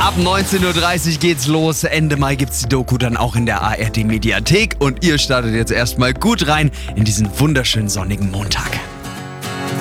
Ab 19:30 Uhr geht's los. Ende Mai gibt's die Doku dann auch in der ARD Mediathek. Und ihr startet jetzt erstmal gut rein in diesen wunderschönen sonnigen Montag.